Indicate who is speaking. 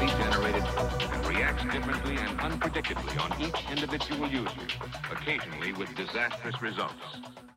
Speaker 1: be generated and reacts differently and unpredictably on each individual user, occasionally with disastrous results.